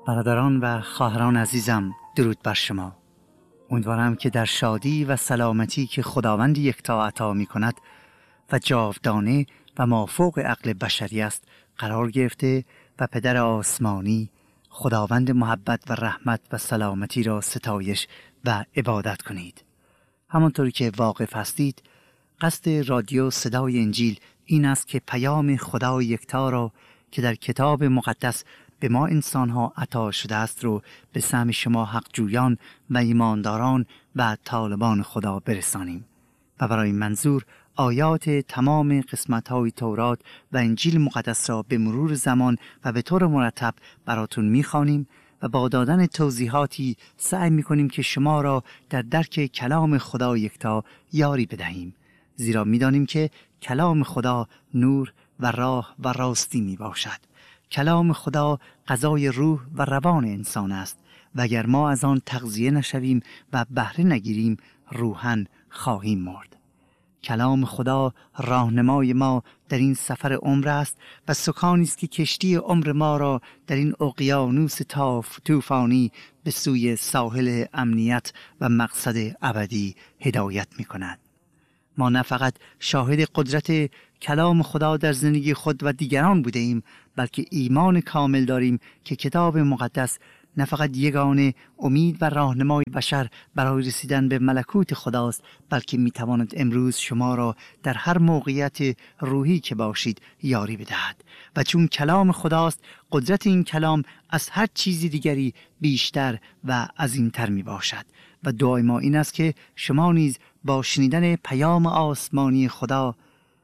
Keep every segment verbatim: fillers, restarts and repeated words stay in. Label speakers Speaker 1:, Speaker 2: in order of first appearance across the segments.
Speaker 1: برادران و خواهران عزیزم، درود بر شما. امیدوارم که در شادی و سلامتی که خداوند یکتا عطا می کند و جاودانه و مافوق عقل بشری است قرار گرفته و پدر آسمانی خداوند محبت و رحمت و سلامتی را ستایش و عبادت کنید. همانطوری که واقف هستید، قصد رادیو صدای انجیل این است که پیام خدای یکتا را که در کتاب مقدس به ما انسان‌ها عطا شده است رو به سمع شما حقجویان و ایمانداران و طالبان خدا برسانیم و برای منظور آیات تمام قسمت‌های تورات و انجیل مقدس را به مرور زمان و به طور مرتب براتون می‌خوانیم و با دادن توضیحاتی سعی می‌کنیم که شما را در درک کلام خدا یکتا یاری بدهیم، زیرا می‌دانیم که کلام خدا نور و راه و راستی میباشد. کلام خدا غذای روح و روان انسان است و اگر ما از آن تغذیه نشویم و بهره نگیریم روحاً خواهیم مرد. کلام خدا راهنمای ما در این سفر عمر است و سکانی است که کشتی عمر ما را در این اقیانوس تاف طوفانی به سوی ساحل امنیت و مقصد ابدی هدایت می‌کند. ما نه فقط شاهد قدرت کلام خدا در زندگی خود و دیگران بوده ایم، بلکه ایمان کامل داریم که کتاب مقدس نه فقط یگانه امید و راهنمای بشر برای رسیدن به ملکوت خداست، بلکه میتواند امروز شما را در هر موقعیت روحی که باشید یاری بدهد و چون کلام خداست قدرت این کلام از هر چیزی دیگری بیشتر و عظیمتر می باشد و دعای ما این است که شما نیز با شنیدن پیام آسمانی خدا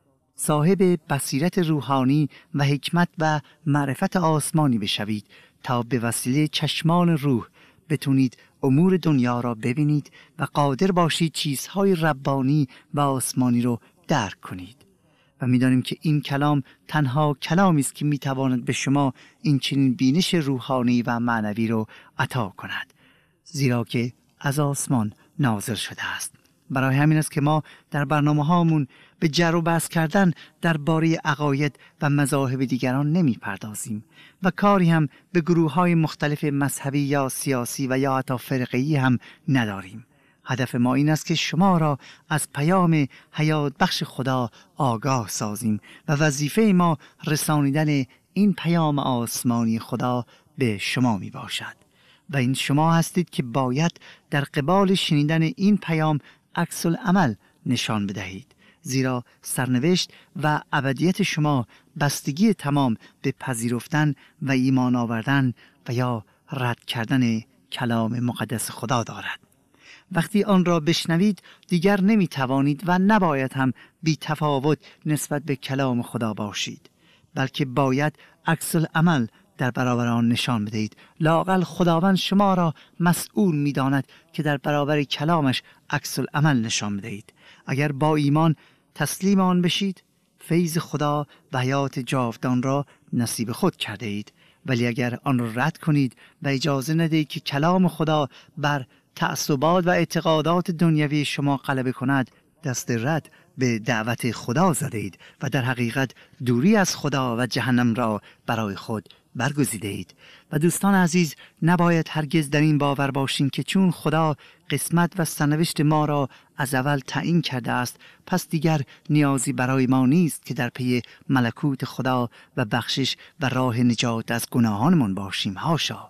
Speaker 1: صاحب بصیرت روحانی و حکمت و معرفت آسمانی بشوید تا به وسیله چشمان روح بتونید امور دنیا را ببینید و قادر باشید چیزهای ربانی و آسمانی رو درک کنید. و می‌دانیم که این کلام تنها کلامی است که می‌تواند به شما این چنین بینش روحانی و معنوی رو عطا کند، زیرا که از آسمان نازل شده است. برای همین است که ما در برنامه هامون به جر و بحث کردن درباره عقاید و مذاهب دیگران نمی پردازیم و کاری هم به گروه های مختلف مذهبی یا سیاسی و یا حتی فرقه‌ای هم نداریم. هدف ما این است که شما را از پیام حیات بخش خدا آگاه سازیم و وظیفه ما رسانیدن این پیام آسمانی خدا به شما می باشد و این شما هستید که باید در قبال شنیدن این پیام عکس العمل نشان بدهید، زیرا سرنوشت و ابدیت شما بستگی تمام به پذیرفتن و ایمان آوردن و یا رد کردن کلام مقدس خدا دارد. وقتی آن را بشنوید دیگر نمی توانید و نباید هم بی تفاوت نسبت به کلام خدا باشید، بلکه باید عکس العمل در برابر آن نشان بدهید. لااقل خداوند شما را مسئول می داند که در برابر کلامش عکس العمل نشان بدهید. اگر با ایمان تسلیم آن بشید فیض خدا و حیات جاودان را نصیب خود کرده اید، ولی اگر آن را رد کنید و اجازه ندهید که کلام خدا بر تعصبات و اعتقادات دنیوی شما غلبه کند، دست رد به دعوت خدا زده اید و در حقیقت دوری از خدا و جهنم را برای خود برگزیده اید. و دوستان عزیز، نباید هرگز در این باور باشیم که چون خدا قسمت و سرنوشت ما را از اول تعیین کرده است پس دیگر نیازی برای ما نیست که در پی ملکوت خدا و بخشش و راه نجات از گناهانمان باشیم. حاشا.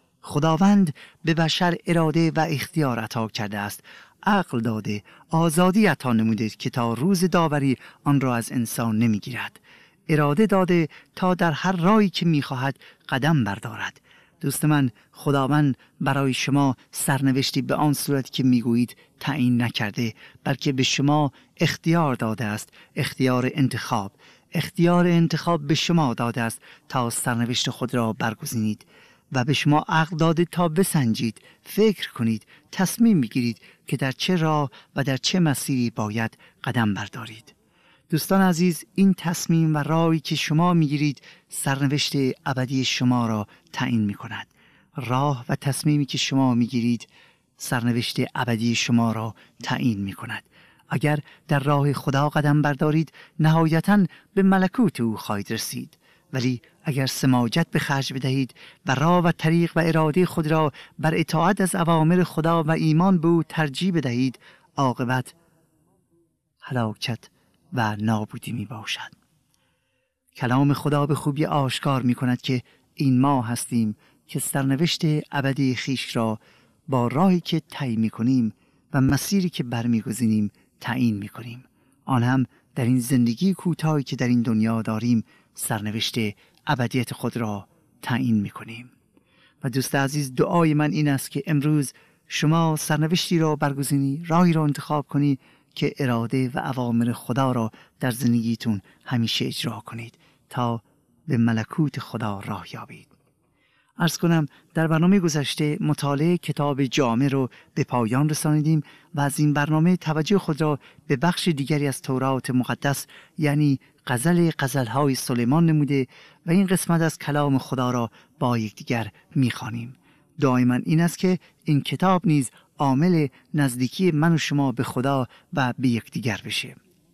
Speaker 1: خداوند به بشر اراده و اختیار عطا کرده است، عقل داده، آزادی عطا نموده که تا روز داوری آن را از انسان نمیگیرد. اراده داده تا در هر راهی که میخواهد قدم بردارد. دوست من، خداوند برای شما سرنوشتی به آن صورتی که میگویید تعیین نکرده، بلکه به شما اختیار داده است، اختیار انتخاب. اختیار انتخاب به شما داده است تا سرنوشت خود را برگزینید و به شما عقل داده تا بسنجید، فکر کنید، تصمیم بگیرید که در چه راه و در چه مسیری باید قدم بردارید. دوستان عزیز، این تصمیم و راهی که شما میگیرید سرنوشت ابدی شما را تعیین میکند. راه و تصمیمی که شما میگیرید سرنوشت ابدی شما را تعیین میکند. اگر در راه خدا قدم بردارید نهایتاً به ملکوت او خواهید رسید ولی اگر سماجت به خرج بدهید و راه و طریق و اراده خود را بر اطاعت از اوامر خدا و ایمان به او ترجیح بدهید، عاقبت هلاکت و نابودی می باشد. کلام خدا به خوبی آشکار می کند که این ما هستیم که سرنوشت ابدی خیش را با راهی که طی می کنیم و مسیری که برمیگزینیم تعیین می کنیم. آن هم در این زندگی کوتاهی که در این دنیا داریم سرنوشت ابدیت خود را تعیین می کنیم. و دوست عزیز، دعای من این است که امروز شما سرنوشتی را برگزینی، راهی را انتخاب کنی که اراده و اوامر خدا را در زندگیتون همیشه اجرا کنید تا به ملکوت خدا راه یابید. عرض کنم در برنامه گذشته مطالعه کتاب جامع رو به پایان رسانیدیم و از این برنامه توجه خود را به بخش دیگری از تورات مقدس یعنی غزل غزل‌های سلیمان نموده و این قسمت از کلام خدا را با یکدیگر می‌خوانیم. دعای من این است که این کتاب نیز عامل نزدیکی من و شما به خدا و به یکدیگر بشه.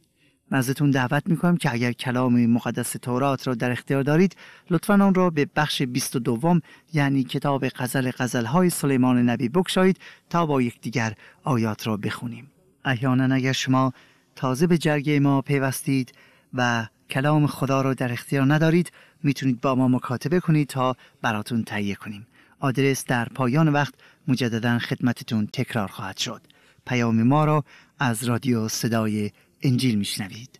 Speaker 1: من ازتون دعوت میکنم که اگر کلام مقدس تورات را در اختیار دارید لطفاً آن را به بخش بیست و دو یعنی کتاب غزل غزل‌های سلیمان نبی بگشایید تا با یکدیگر آیات را بخونیم. احیانا اگر شما تازه به جرگه ما پیوستید و کلام خدا را در اختیار ندارید میتونید با ما مکاتبه کنید تا براتون تهیه کنیم. آدرس در پایان وقت مجددا خدمتتون تکرار خواهد شد. پیام ما را از رادیو صدای انجیل میشنوید.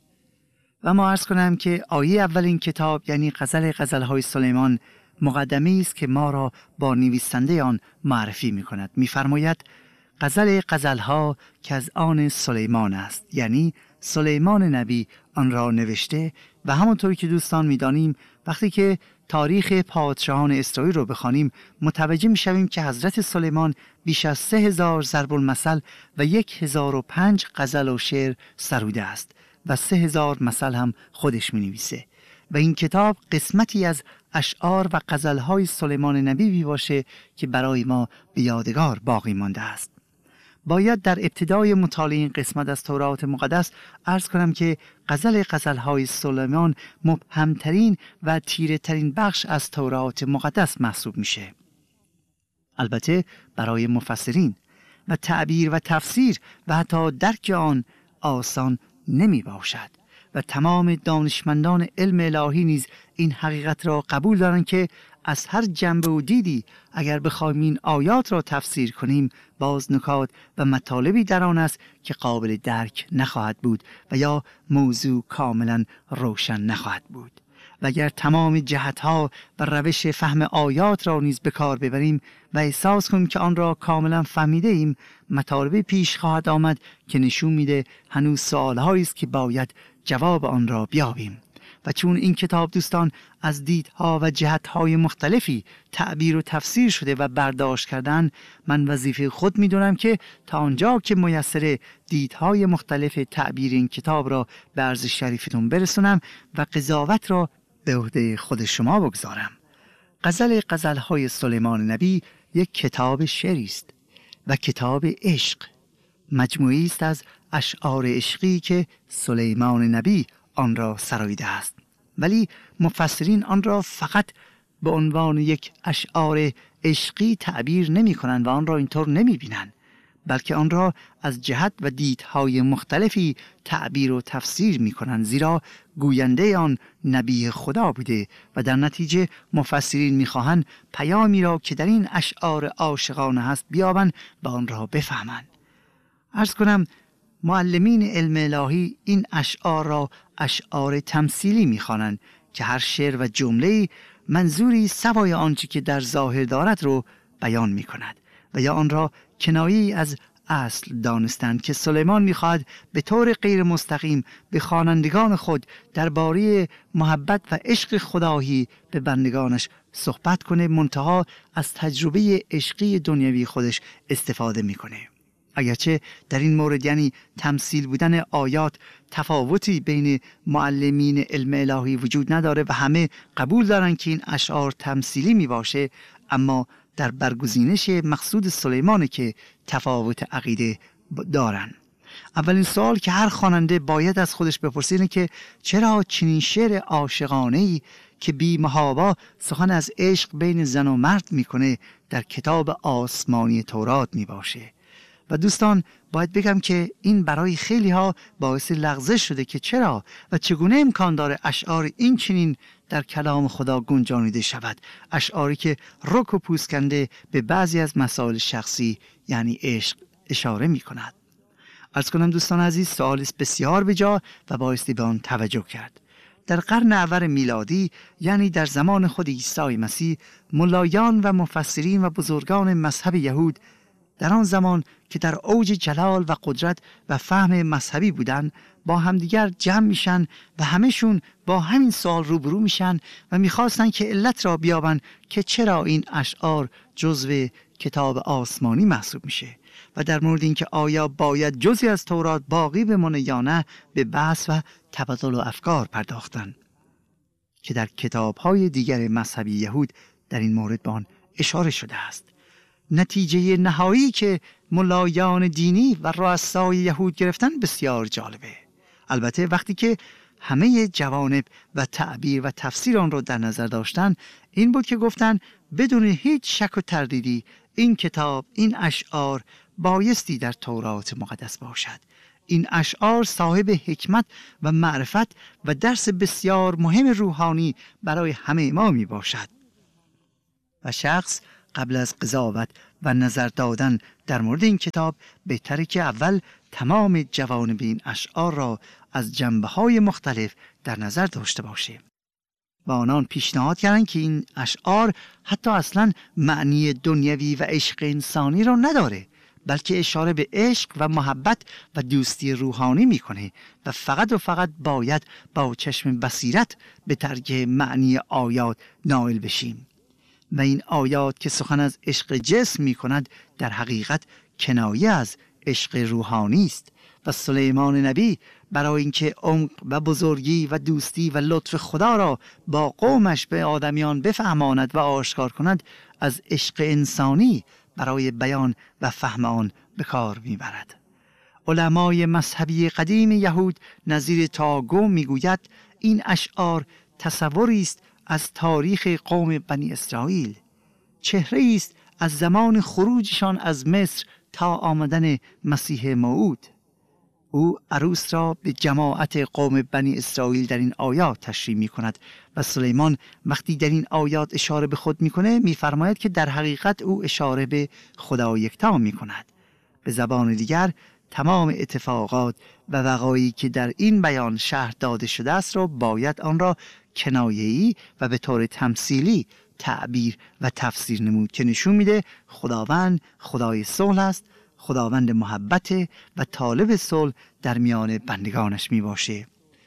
Speaker 1: و ما عرض کنم که آیه اول این کتاب یعنی غزل غزل‌های سلیمان مقدمه است که ما را با نویسنده آن معرفی می‌کند. می‌فرماید غزل غزل‌ها که از آن سلیمان است، یعنی سلیمان نبی آن را نوشته. و همونطوری که دوستان می‌دانیم وقتی که تاریخ پادشاهان اسرائیل رو بخوانیم متوجه می‌شویم که حضرت سلیمان بیش از سه هزار ضرب المثل و یک هزار و پنج غزل و شعر سروده است و سه هزار مثل هم خودش می‌نویسه و این کتاب قسمتی از اشعار و غزل‌های سلیمان نبی می باشه که برای ما به یادگار باقی مانده است. باید در ابتدای مطالعه این قسمت از تورات مقدس عرض کنم که غزل غزل‌های سلیمان مبهمترین و تیره ترین بخش از تورات مقدس محسوب میشه. البته برای مفسرین و تعبیر و تفسیر و حتی درک آن آسان نمی باشد و تمام دانشمندان علم الهی نیز این حقیقت را قبول دارند که از هر جنبه و دیدی اگر بخوایم این آیات را تفسیر کنیم باز نکات و مطالبی در آن است که قابل درک نخواهد بود و یا موضوع کاملا روشن نخواهد بود. و اگر تمام جهتها و روش فهم آیات را نیز به کار ببریم و احساس کنیم که آن را کاملا فهمیده ایم، مطالبی پیش خواهد آمد که نشون میده هنوز سوالهایی است که باید جواب آن را بیابیم. و چون این کتاب دوستان از دیدها و جهتهای مختلفی تعبیر و تفسیر شده و برداشت کردن، من وظیفه خود میدونم که تا آنجا که میسر دیدهای مختلف تعبیر این کتاب را به عرض شریفتون برسونم و قضاوت را به عهده خود شما بگذارم. غزل غزل‌های سلیمان نبی یک کتاب شعری است و کتاب عشق، مجموعی است از اشعار عشقی که سلیمان نبی آن را سراییده است، ولی مفسرین آن را فقط به عنوان یک اشعار عشقی تعبیر نمی کنند و آن را اینطور نمی بینند، بلکه آن را از جهت و دیدهای مختلفی تعبیر و تفسیر می کنند، زیرا گوینده آن نبی خدا بوده و در نتیجه مفسرین می خواهند پیامی را که در این اشعار عاشقانه هست بیابند و آن را بفهمند. عرض کنم معلمین علم الهی این اشعار را اشعار تمثیلی می‌خوانند که هر شعر و جمله‌ای منظوری سوای آنچه که در ظاهر دارد رو بیان می‌کند و یا آن را کنایه‌ای از اصل دانستند که سلیمان می‌خواهد به طور غیر مستقیم به خوانندگان خود درباره محبت و عشق خدایی به بندگانش صحبت کنه، منتها از تجربه عشقی دنیوی خودش استفاده می‌کنه. اگرچه در این مورد یعنی تمثیل بودن آیات تفاوتی بین معلمین علم الهی وجود نداره و همه قبول دارن که این اشعار تمثیلی می باشه، اما در برگزینش مقصود سلیمانه که تفاوت عقیده دارن. اولین سوال که هر خواننده باید از خودش بپرسه اینه که چرا چنین شعر عاشقانه‌ای که بی محابا سخن از عشق بین زن و مرد میکنه در کتاب آسمانی تورات میباشه. و دوستان باید بگم که این برای خیلی ها باعث لغزش شده که چرا و چگونه امکان داره اشعار این چنین در کلام خدا گنجانیده شود، اشعاری که رک و پوسکنده به بعضی از مسائل شخصی یعنی عشق اشاره می کند. عرض کنم دوستان عزیز، سوال است بسیار بجا و بایستی به آن توجه کرد. در قرن اول میلادی یعنی در زمان خود عیسی مسیح، ملایان و مفسرین و بزرگان مذهب یهود در آن زمان که در اوج جلال و قدرت و فهم مذهبی بودند با همدیگر جمع میشن و همشون با همین سوال روبرو میشن و میخواستن که علت را بیابن که چرا این اشعار جزو کتاب آسمانی محسوب میشه و در مورد اینکه آیا باید جزئی از تورات باقی بمونه یا نه به بحث و تبادل افکار پرداختن که در کتاب‌های دیگر مذهبی یهود در این مورد به آن اشاره شده است. نتیجه نهایی که ملایان دینی و رؤسای یهود گرفتن بسیار جالبه. البته وقتی که همه جوانب و تعبیر و تفسیر آن را در نظر داشتن، این بود که گفتن بدون هیچ شک و تردیدی این کتاب، این اشعار بایستی در تورات مقدس باشد. این اشعار صاحب حکمت و معرفت و درس بسیار مهم روحانی برای همه ما می باشد و شخص قبل از قضاوت و نظر دادن در مورد این کتاب بهتره که اول تمام جوانب این اشعار را از جنبه‌های مختلف در نظر داشته باشه. و آنان پیشنهاد کردند که این اشعار حتی اصلا معنی دنیوی و عشق انسانی را نداره، بلکه اشاره به عشق و محبت و دوستی روحانی میکنه و فقط و فقط باید با چشم بصیرت به درک معنی آیات نائل بشیم. و این آیات که سخن از عشق جسم می کند در حقیقت کنایه از عشق روحانی است و سلیمان نبی برای اینکه عمق و بزرگی و دوستی و لطف خدا را با قومش به آدمیان بفهماند و آشکار کند، از عشق انسانی برای بیان و فهم آن به کار میبرد. علمای مذهبی قدیم یهود نظیر تاگو میگوید این اشعار تصوری است از تاریخ قوم بنی اسرائیل، چهره است از زمان خروجشان از مصر تا آمدن مسیح موعود. او عروس را به جماعت قوم بنی اسرائیل در این آیات تشریح می کند و سلیمان وقتی در این آیات اشاره به خود می کنه می فرماید که در حقیقت او اشاره به خدا یکتا می کند. به زبان دیگر تمام اتفاقات و وقایعی که در این بیان شرح داده شده است را باید آن را کنایه‌ای و به طور تمثیلی تعبیر و تفسیر نمود که نشون میده خداوند خدای صلح است، خداوند محبت و طالب صلح در میان بندگانش می باشه.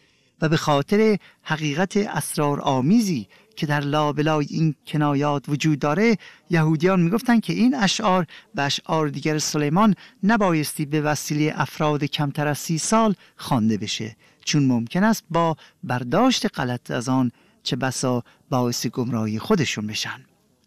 Speaker 1: و به خاطر حقیقت اسرار آمیزی که در لابلای این کنایات وجود داره، یهودیان می گفتن که این اشعار و اشعار دیگر سلیمان نبایستی به وسیله افراد کمتر از سی سال خوانده بشه، چون ممکن است با برداشت غلط از آن چه بسا باعث گمراهی خودشون بشن.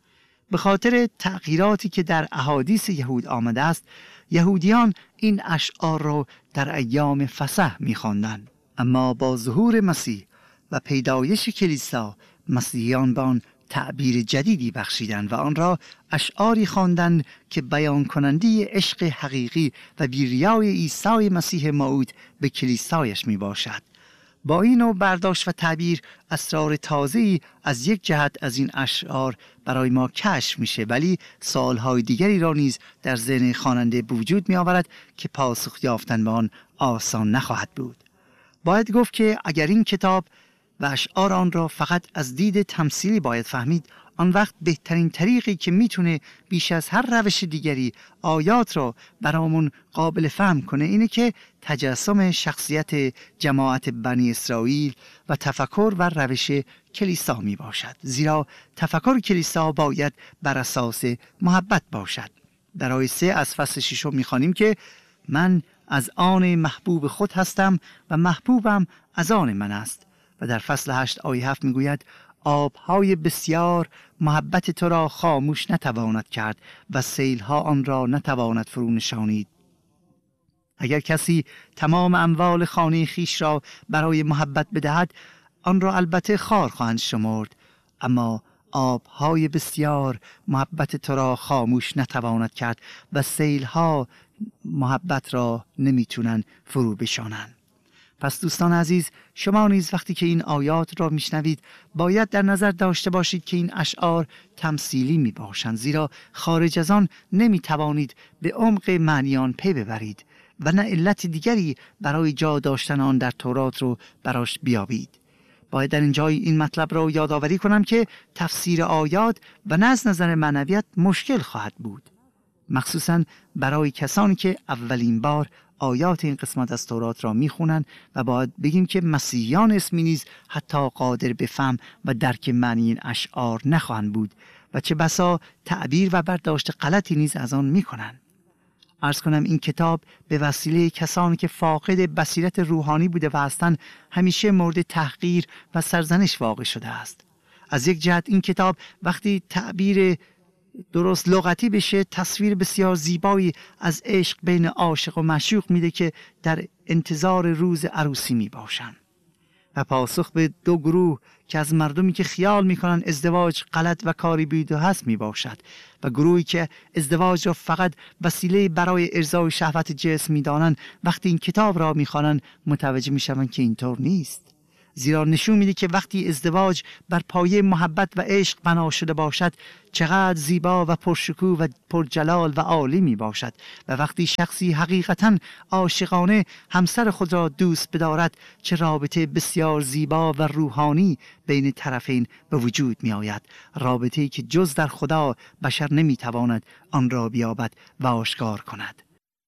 Speaker 1: به خاطر تغییراتی که در احادیث یهود آمده است، یهودیان این اشعار را در ایام فسح می‌خواندند. اما با ظهور مسیح و پیدایش کلیسا، مسیحیان به آن تعبیر جدیدی بخشیدند و آن را اشعاری خواندند که بیان کننده عشق حقیقی و بی‌ریای عیسی مسیح موعود به کلیسایش میباشد. با این نوع برداشت و تعبیر، اسرار تازه‌ای از یک جهت از این اشعار برای ما کشف میشه، ولی سوالهای دیگری را نیز در ذهن خواننده به وجود می آورد که پاسخ یافتن به آن آسان نخواهد بود. باید گفت که اگر این کتاب و اشعار آن را فقط از دید تمثیلی باید فهمید، آن وقت بهترین طریقی که میتونه بیش از هر روش دیگری آیات را برامون قابل فهم کنه اینه که تجسم شخصیت جماعت بنی اسرائیل و تفکر و روش کلیسا می باشد، زیرا تفکر کلیسا باید بر اساس محبت باشد. در آیه سه از فصل ششم میخوانیم که من از آن محبوب خود هستم و محبوبم از آن من است. و در فصل هشت آیه هفت میگوید آبهای بسیار محبت تو را خاموش نتواند کرد و سیلها آن را نتواند فرو نشانید. اگر کسی تمام اموال خانه خیش را برای محبت بدهد، آن را البته خوار خواهند شمرد، اما آبهای بسیار محبت تو را خاموش نتواند کرد و سیلها محبت را نمیتونن فرو بشانند. پس دوستان عزیز، شما نیز وقتی که این آیات را میشنوید باید در نظر داشته باشید که این اشعار تمثیلی می باشند، زیرا خارج از آن نمی توانید به عمق معنیان پی ببرید و نه علت دیگری برای جا داشتن آن در تورات رو براش بیابید. باید در اینجای این مطلب را یادآوری کنم که تفسیر آیات و نه از نظر معنویت مشکل خواهد بود، مخصوصاً برای کسانی که اولین بار آیات این قسمت از تورات را میخونن و باید بگیم که مسیحیان اسمی نیز حتی قادر به فهم و درک معنی این اشعار نخواهند بود و چه بسا تعبیر و برداشت غلطی نیز از آن میکنن. عرض کنم این کتاب به وسیله کسانی که فاقد بصیرت روحانی بوده و هستند همیشه مورد تحقیر و سرزنش واقع شده است. از یک جهت این کتاب وقتی تعبیر درست لغتی بشه تصویر بسیار زیبایی از عشق بین عاشق و معشوق میده که در انتظار روز عروسی می باشن و پاسخ به دو گروه که از مردمی که خیال میکنن ازدواج غلط و کاری بید و هست می باشد و گروهی که ازدواج را فقط وسیله برای ارضای شهوت جسم میدانند، وقتی این کتاب را میخوانند متوجه میشوند که اینطور نیست، زیرا نشون میده که وقتی ازدواج بر پایه محبت و عشق بنا شده باشد چقدر زیبا و پرشکوه و پرجلال و عالی می باشد و وقتی شخصی حقیقتاً عاشقانه همسر خود را دوست بدارد چه رابطه بسیار زیبا و روحانی بین طرفین به وجود می آید، رابطه‌ای که جز در خدا بشر نمی تواند آن را بیابد و آشکار کند.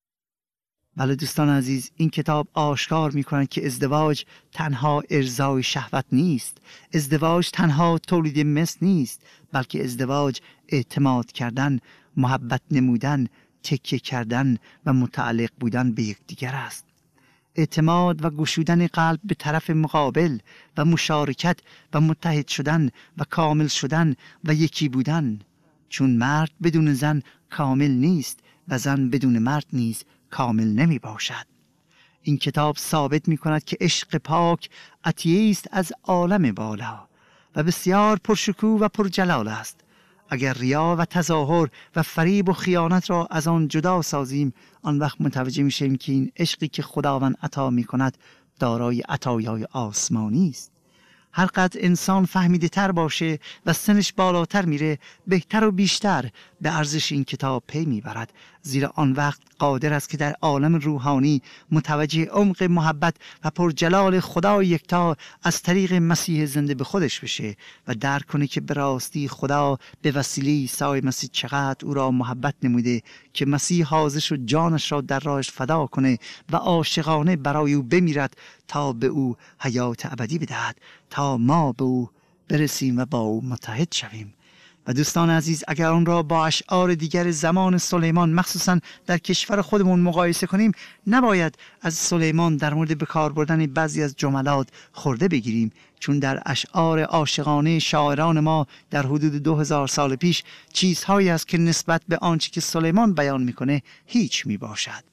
Speaker 1: بله دوستان عزیز، این کتاب آشکار می کند که ازدواج تنها ارضای شهوت نیست، ازدواج تنها تولید مثل نیست، بلکه ازدواج اعتماد کردن، محبت نمودن، تکیه کردن و متعلق بودن به یکدیگر است. اعتماد و گشودن قلب به طرف مقابل و مشارکت و متحد شدن و کامل شدن و یکی بودن، چون مرد بدون زن کامل نیست و زن بدون مرد نیز کامل نمی باشد. این کتاب ثابت می کند که عشق پاک عطیه است از عالم بالا و بسیار پرشکوه و پرجلال است. اگر ریا و تظاهر و فریب و خیانت را از آن جدا سازیم، آن وقت متوجه می شویم که این عشقی که خداوند عطا می کند دارای عطایای آسمانی است. هر قدر انسان فهمیده تر باشه و سنش بالاتر میره، بهتر و بیشتر به ارزش این کتاب پی میبرد، زیرا آن وقت قادر است که در عالم روحانی متوجه عمق محبت و پرجلال خدا یکتا از طریق مسیح زنده به خودش بشه و درک کنه که به راستی خدا به وسیله عیسی مسیح چقدر او را محبت نموده که مسیح حاضر شد جانش را در راهش فدا کنه و عاشقانه برای او بمیرد تا به او حیات ابدی بدهد، تا ما به او برسیم و با او متحد شویم. و دوستان عزیز، اگر آن را با اشعار دیگر زمان سلیمان مخصوصا در کشور خودمون مقایسه کنیم، نباید از سلیمان در مورد به کار بردن بعضی از جملات خورده بگیریم، چون در اشعار عاشقانه شاعران ما در حدود دو هزار سال پیش چیزهایی است که نسبت به آنچه که سلیمان بیان میکنه هیچ میباشد.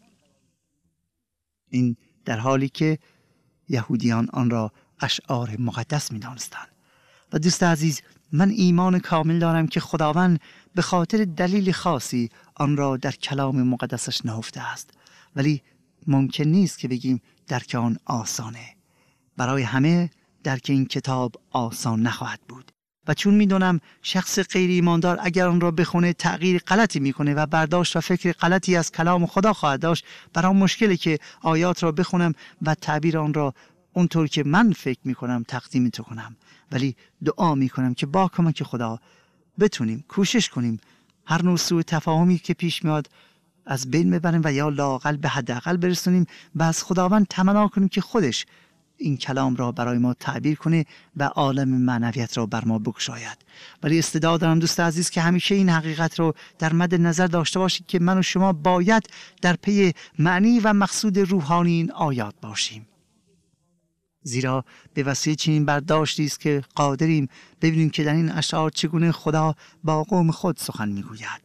Speaker 1: این در حالی که یهودیان آن را اشعار مقدس می‌دانستند. و دوست عزیز، من ایمان کامل دارم که خداوند به خاطر دلیل خاصی آن را در کلام مقدسش نهفته است، ولی ممکن نیست که بگیم درک آن آسانه. برای همه درک این کتاب آسان نخواهد بود و چون میدونم شخص غیر ایماندار اگر آن را بخونه تغییر غلطی میکنه و برداشت و فکر غلطی از کلام خدا خواهد داشت، برام مشکلی که آیات را بخونم و تعبیر آن را اونطور که من فکر میکنم تقدیم تو کنم، ولی دعا میکنم که با کمک خدا بتونیم کوشش کنیم هر نوع سوء تفاهمی که پیش میاد از بین ببریم و یا لااقل به حداقل برسونیم و از خداوند تمنا کنیم که خودش این کلام را برای ما تعبیر کنه و عالم معنویت را بر ما بگشاید. ولی استعداد دارم دوست عزیز که همیشه این حقیقت رو در مد نظر داشته باشید که من و شما باید در پی معنی و مقصود روحانی این آیات باشیم، زیرا به وسیله چنین برداشتی است که قادریم ببینیم که در این اشعار چگونه خدا با قوم خود سخن میگوید.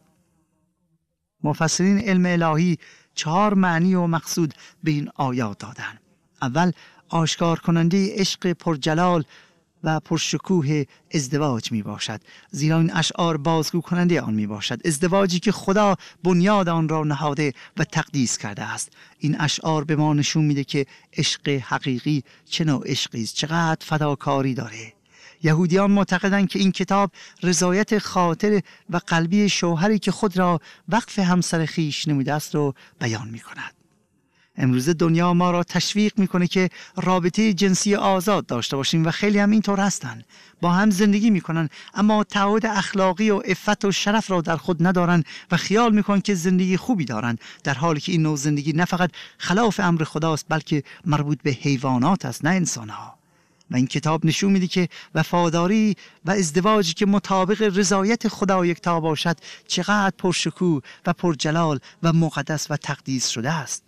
Speaker 1: مفسرین علم الهی چهار معنی و مقصود به این آیات دادند. اول، آشکار کننده عشق پرجلال و پرشکوه ازدواج می باشد، زیرا این اشعار بازگو کننده آن می باشد. ازدواجی که خدا بنیاد آن را نهاده و تقدیس کرده است. این اشعار به ما نشون میده که عشق حقیقی چه نوع عشقی است، چقدر فداکاری داره. یهودیان معتقدند که این کتاب رضایت خاطر و قلبی شوهری که خود را وقف همسر خیش نموده است رو بیان می کند. امروز دنیا ما را تشویق میکنه که رابطه جنسی آزاد داشته باشیم و خیلی هم اینطور هستن، با هم زندگی میکنن اما تعهد اخلاقی و عفت و شرف را در خود ندارن و خیال میکنن که زندگی خوبی دارن، در حالی که این نوع زندگی نه فقط خلاف امر خداست بلکه مربوط به حیوانات است، نه انسانها. و این کتاب نشون میده که وفاداری و ازدواجی که مطابق رضایت خدا یکتا باشد چقدر پرشکوه و پرجلال و مقدس و تقدیس شده است.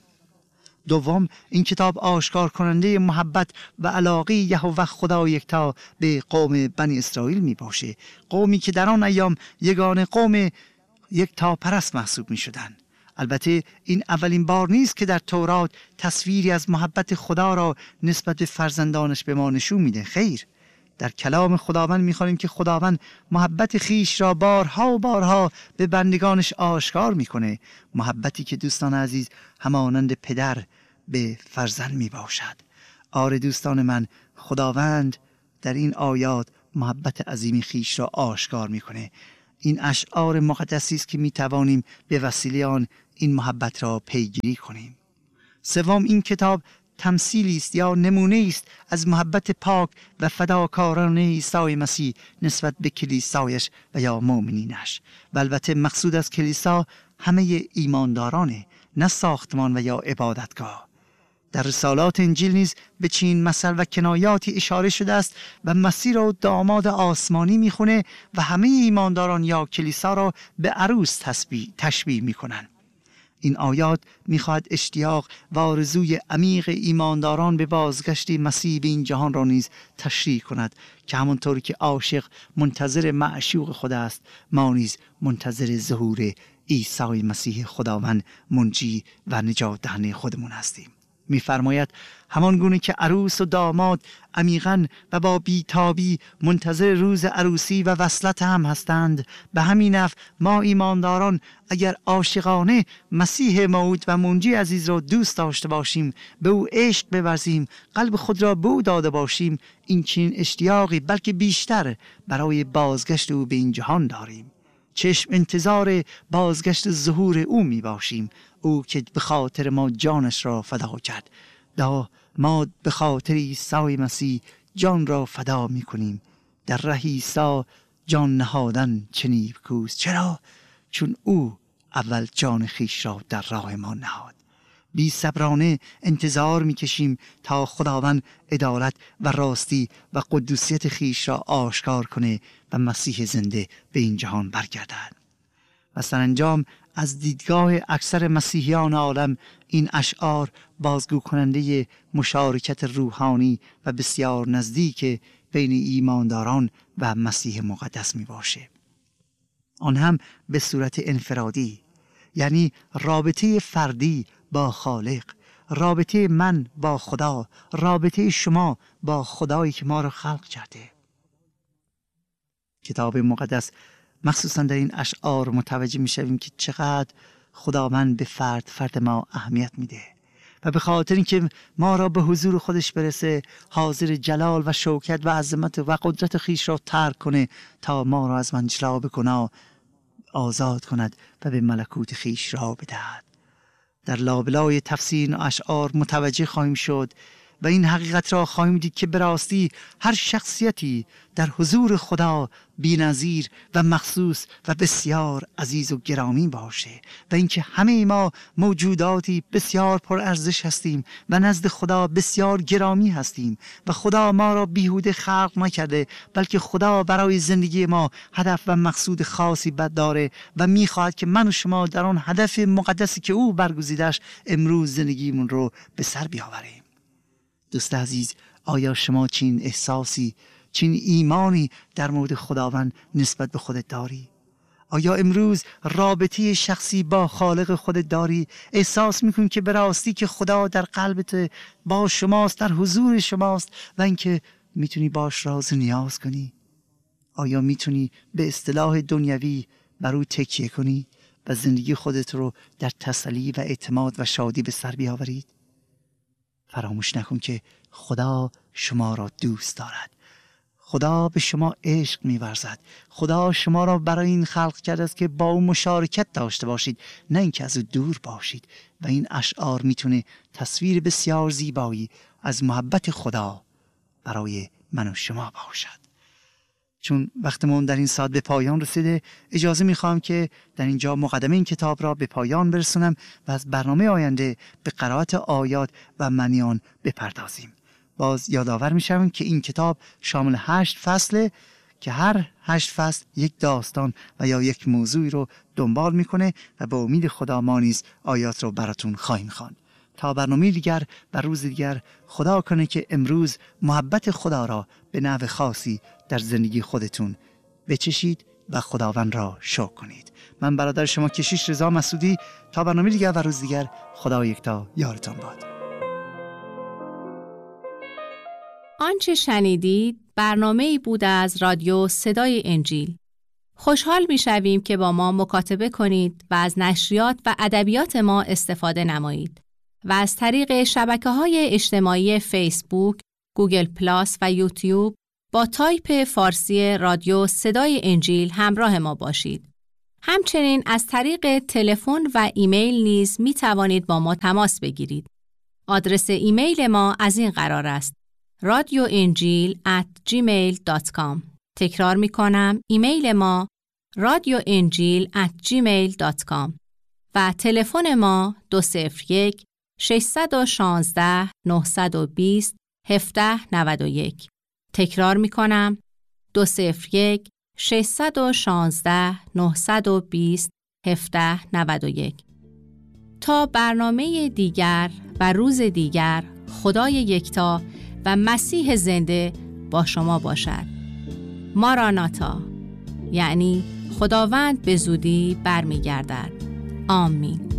Speaker 1: دوم، این کتاب آشکار کننده محبت و علاقه یهوه خدا یکتا به قوم بنی اسرائیل می باشه، قومی که در آن ایام یگانه قوم یکتا پرست محسوب می شدن. البته این اولین بار نیست که در تورات تصویری از محبت خدا را نسبت به فرزندانش به ما نشون میده. خیر، در کلام خداوند میخوانیم که خداوند محبت خیش را بارها و بارها به بندگانش آشکار میکنه، محبتی که دوستان عزیز همانند پدر به فرزند میباشد. آره دوستان من، خداوند در این آیات محبت عظیم خیش را آشکار میکنه. این اشعار مقدسی است که میتوانیم به وسیله آن این محبت را پیگیری کنیم. سوم، این کتاب تمثیلی است یا نمونه است از محبت پاک و فداکارانه عیسی مسیح نسبت به کلیسایش و یا مؤمنینش. و البته مقصود از کلیسا همه ایماندارانه، نه ساختمان و یا عبادتگاه. در رسالات انجیل نیز به چین مثل و کنایاتی اشاره شده است و مسیح را داماد آسمانی میخونه و همه ایمانداران یا کلیسا را به عروس تشبیه میکنن. این آیات میخواهد اشتیاق و آرزوی عمیق ایمانداران به بازگشت مسیح به این جهان را نیز تشریح کند که همانطور که عاشق منتظر معشوق خود است، ما نیز منتظر ظهور عیسی مسیح خداوند منجی و نجات دهنده خودمون هستیم. می‌فرماید همان گونه که عروس و داماد عمیقاً و با بیتابی منتظر روز عروسی و وصلت هم هستند، به همین نحو ما ایمانداران اگر عاشقانه مسیح موعود و منجی عزیز را دوست داشته باشیم، به او عشق بورزیم، قلب خود را به او داده باشیم، این چنین اشتیاقی بلکه بیشتر برای بازگشت او به این جهان داریم. چشم انتظار بازگشت ظهور او می باشیم، او که به خاطر ما جانش را فدا کرد. دا ما به خاطر عیسی مسیح جان را فدا می کنیم. در ره عیسی جان نهادن چه نیکوست. چرا؟ چون او اول جان خیش را در راه ما نهاد. بی صبرانه انتظار می کشیم تا خداوند عدالت و راستی و قدوسیت خیش را آشکار کنه و مسیح زنده به این جهان برگردد. و سرانجام از دیدگاه اکثر مسیحیان عالم این اشعار بازگو کننده مشارکت روحانی و بسیار نزدیک بین ایمانداران و مسیح مقدس می باشه، آن هم به صورت انفرادی، یعنی رابطه فردی با خالق، رابطه من با خدا، رابطه شما با خدایی که ما را خلق کرده. کتاب مقدس مخصوصا در این اشعار متوجه می شویم که چقدر خداوند به فرد فرد ما اهمیت میده و به خاطر اینکه ما را به حضور خودش برسه حاضر جلال و شوکت و عظمت و قدرت خیش را ترک کنه تا ما را از منجلاب گناه آزاد کند و به ملکوت خیش را بدهد. در لابلای تفسیر اشعار متوجه خواهیم شد و این حقیقت را خواهیم دید که به راستی هر شخصیتی در حضور خدا بی‌نظیر و مخصوص و بسیار عزیز و گرامی باشه و اینکه همه ما موجوداتی بسیار پر ارزش هستیم و نزد خدا بسیار گرامی هستیم و خدا ما را بیهوده خلق نکرده، بلکه خدا برای زندگی ما هدف و مقصود خاصی بد داره و میخواهد که من و شما در آن هدف مقدسی که او برگزیدش امروز زندگیمون رو به سر بیاوریم. دوست عزیز، آیا شما چین احساسی، چین ایمانی در مورد خداوند نسبت به خودت داری؟ آیا امروز رابطه شخصی با خالق خودت داری؟ احساس میکنی که به راستی که خدا در قلبت با شماست، در حضور شماست و اینکه میتونی باش راز و نیاز کنی؟ آیا میتونی به اصطلاح دنیوی بر او تکیه کنی و زندگی خودت رو در تسلی و اعتماد و شادی به سر بیاورید؟ فراموش نکن که خدا شما را دوست دارد. خدا به شما عشق می‌ورزد. خدا شما را برای این خلق کرده است که با او مشارکت داشته باشید، نه اینکه از او دور باشید. و این اشعار میتونه تصویر بسیار زیبایی از محبت خدا برای من و شما باشد. چون وقتمون در این ساعت به پایان رسیده، اجازه میخوام که در اینجا مقدمه این کتاب را به پایان برسونم و از برنامه آینده به قرائت آیات و معنی آن بپردازیم. باز یادآور میشم که این کتاب شامل هشت فصله که هر هشت فصل یک داستان و یا یک موضوعی رو دنبال میکنه و به امید خدا ما نیز آیات رو براتون خواهیم خواند. تا برنامه دیگر و روز دیگر، خدا کنه که امروز محبت خدا را به نحو خاصی در زندگی خودتون بچشید و خداوند را شکر کنید. من برادر شما کشیش رضا مسعودی، تا برنامه دیگر و روز دیگر، خدا یکتا یارتان باد.
Speaker 2: آنچه شنیدید برنامه‌ای بود از رادیو صدای انجیل. خوشحال می‌شویم که با ما مکاتبه کنید و از نشریات و ادبیات ما استفاده نمایید و از طریق شبکه‌های اجتماعی فیسبوک، گوگل پلاس و یوتیوب با تایپ فارسی رادیو صدای انجیل همراه ما باشید. همچنین از طریق تلفن و ایمیل نیز می توانید با ما تماس بگیرید. آدرس ایمیل ما از این قرار است: رادیو انجیل ات جیمیل دات کام. تکرار می کنم، ایمیل ما رادیو انجیل ات جیمیل دات کام و تلفن ما دو صفر یک ششصد و شانزده نهصد و بیست هفده نود و یک. تکرار می کنم، دو صفر یک ششصد و شانزده نهصد و بیست هفده نود و یک. تا برنامه دیگر و روز دیگر، خدای یکتا و مسیح زنده با شما باشد. ماراناتا، یعنی خداوند به زودی برمیگردد. آمین.